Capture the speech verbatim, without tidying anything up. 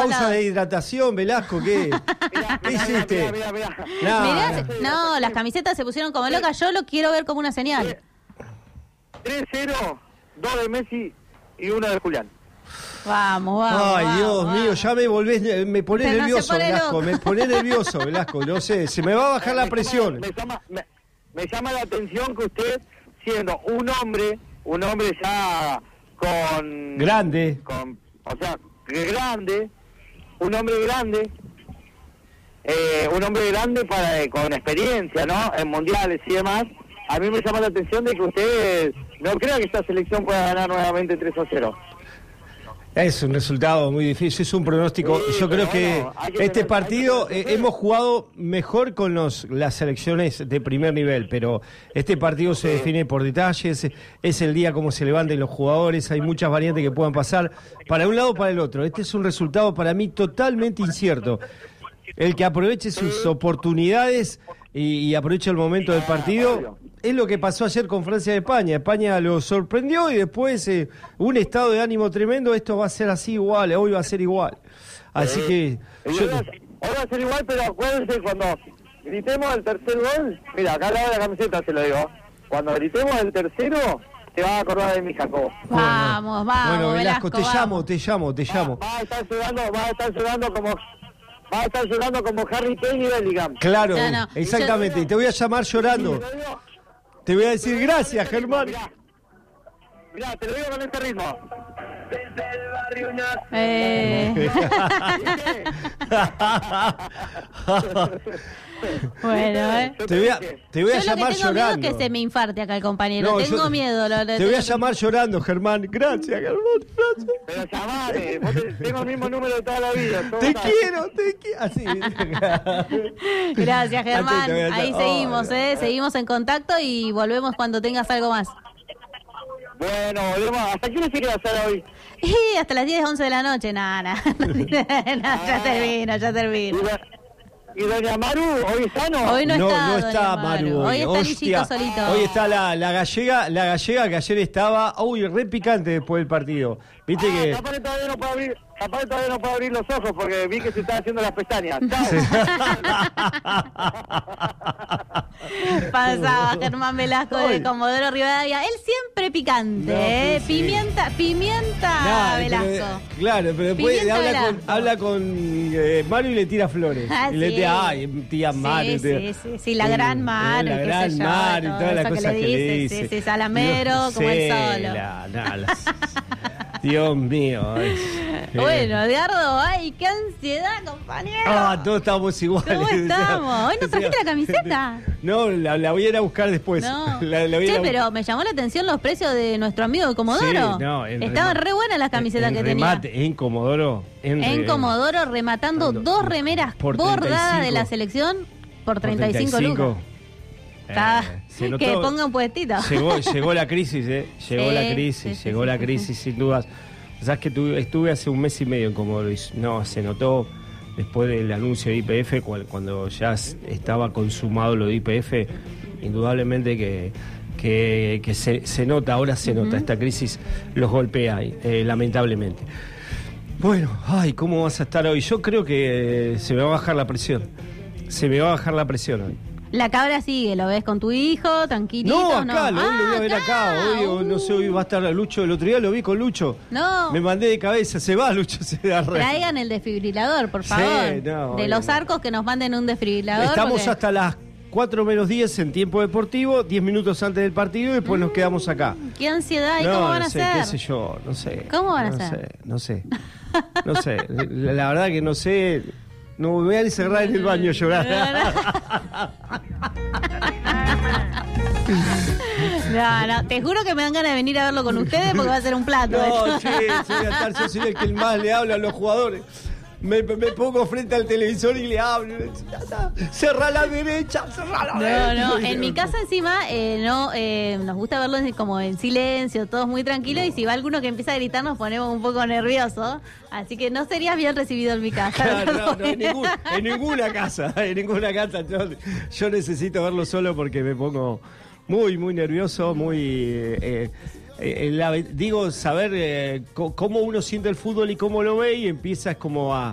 pausa lados. de hidratación, Velasco, ¿qué? Mirá, ¿Qué mirá, hiciste? mirá, mirá, mirá. No, Mirá, no, las camisetas se pusieron como locas. Yo lo quiero ver como una señal. tres cero, dos de Messi y uno de Julián. Vamos, vamos. Ay, vamos, Dios vamos. mío, ya me volvés, me pone Pero no se nervioso, pone Velasco, loco. me pone nervioso, Velasco, no sé, se me va a bajar la Me presión. llama- Me llama, me, me llama la atención que usted, siendo un hombre, un hombre ya con... Grande. con o sea, que grande, un hombre grande, eh, un hombre grande para eh, con experiencia, ¿no? En mundiales y demás. A mí me llama la atención de que usted no crea que esta selección pueda ganar nuevamente tres a cero. Es un resultado muy difícil, es un pronóstico. Sí, Yo creo pero que bueno, hay que este tener- partido hay que eh, tener- hemos jugado mejor con los, las selecciones de primer nivel, pero este partido se define por detalles, es el día como se levanten los jugadores, hay muchas variantes que puedan pasar para un lado o para el otro. Este es un resultado para mí totalmente incierto. El que aproveche sus oportunidades y, y aproveche el momento del partido, es lo que pasó ayer con Francia y España. España lo sorprendió y después eh, un estado de ánimo tremendo. Esto va a ser así igual, hoy va a ser igual. Así que Y yo- Hoy va a- hoy va a ser igual, pero acuérdense cuando gritemos el tercer gol, mira, acá al lado de la camiseta se lo digo, cuando gritemos el tercero, te vas a acordar de mi Jacobo. Vamos, vamos, bueno, Velasco, te vamos. llamo, te llamo, te llamo. Va a estar llorando, va a estar llorando como, va a estar llorando como Harry Kane y Bellingham. Claro, No, no. exactamente. Y te voy a llamar llorando. Te lo digo- Te voy a decir gracias, Germán. Mirá, mirá, te lo digo con este ritmo. Eh, bueno, eh. Yo Te voy a, te voy a Yo lo que llamar tengo miedo llorando. es que se me infarte acá el compañero. No, tengo yo- miedo. Lo, lo Te tengo voy a que- llamar llorando, Germán. Gracias, Germán. Gracias. Pero llamame, vos te- tengo el mismo número de toda la vida. todo Te está- quiero, te quiero. Así. Gracias, Germán. Atento, voy a- Ahí Oh, seguimos, no. ¿eh? Seguimos en contacto y volvemos cuando tengas algo más. Bueno, volvemos. ¿Hasta qué hora se queda hacer hoy? Y hasta las diez, once de la noche, nada, nada. Ya termino, ya ¿Y, termino. do- y doña Maru, hoy está no? Hoy no, No, está, no doña está Maru hoy. Hoy está Hostia. Lillito solito. Hoy está la, la gallega, la gallega que ayer estaba, uy, re picante después del partido. Viste Ah, que capaz que todavía no puedo abrir, capaz que todavía no puedo abrir los ojos porque vi que se están haciendo las pestañas. Chao. Pasaba Germán Velasco de Hoy. Comodoro Rivadavia. Él siempre picante, No, ¿eh? sí, sí. Pimienta, pimienta Nah, Velasco. pero- claro, pero después Pimienta habla con, Velasco. habla con eh, Maru y le tira flores. Ah, y le sí. tira, ay, tía Maru. Sí, tía- sí, sí, sí, la gran Maru, La qué gran sé yo, Maru y todo todas las eso que cosas le que le dice, dice. sí, sí, salamero, como el solo. la- la- la- Dios mío. es- eh. Bueno, Edgardo, ay, qué ansiedad, compañero. Ah, todos estamos iguales. ¿Cómo estamos? ¿Hoy no trajiste la camiseta? No, la, la voy a ir a buscar después. No. La, la voy a ir Che, a bu- pero me llamó la atención los precios de nuestro amigo de Comodoro. Sí, no, en Estaban rema- re buenas las camisetas en que remate, tenía. En Comodoro. En, En re- Comodoro rematando Ando- dos remeras por bordadas de la treinta y cinco. selección por por treinta y cinco lucas. Está- Eh, se notó- que ponga un puestito. Llegó, llegó la crisis, ¿eh? Llegó Sí, la crisis, sí, sí, llegó sí, la sí, crisis, sin dudas. Sabes que tuve- estuve hace un mes y medio en Comodoro y no, se notó después del anuncio de I P F, cual- cuando ya s- estaba consumado lo de I P F, indudablemente que, que, que se, se nota, ahora se nota, esta crisis los golpea, eh, lamentablemente. Bueno, ay, ¿cómo vas a estar hoy? Yo creo que eh, se me va a bajar la presión. Se me va a bajar la presión hoy. La cabra sigue, ¿lo ves con tu hijo? Tranquilito. No, acá, lo, hoy lo voy a Ah, ver acá. Hoy, o no sé, hoy va a estar Lucho. El otro día lo vi con Lucho. No. Me mandé de cabeza, se va Lucho, se da re- Traigan el desfibrilador, por Sí, favor. no, de obvio, los no. arcos que nos manden un desfibrilador. Estamos porque- hasta las cuatro menos diez en tiempo deportivo, diez minutos antes del partido y después nos quedamos acá. Qué ansiedad, ¿y no, cómo van no a sé, hacer? qué sé yo, no sé. ¿Cómo van a no hacer? Sé, no sé, no sé. La, la verdad que no sé. No me voy a encerrar en el baño a llorar. No, no, te juro que me dan ganas de venir a verlo con ustedes porque va a ser un plato. No, esto. che, yo voy a estar, yo soy el que más le habla a los jugadores. Me, me pongo frente al televisor y le hablo. Cerrá la derecha, cerrá la No, derecha. no, en mi casa encima eh, no eh, nos gusta verlo en- como en silencio, todos muy tranquilos, y si va alguno que empieza a gritar nos ponemos un poco nerviosos, así que no serías bien recibido en mi casa. Claro, no, no, en, ningún- en ninguna casa, en ninguna casa. Yo, yo necesito verlo solo porque me pongo muy, muy nervioso, muy... eh, eh, la- digo, saber eh, co- cómo uno siente el fútbol y cómo lo ve y empiezas como a,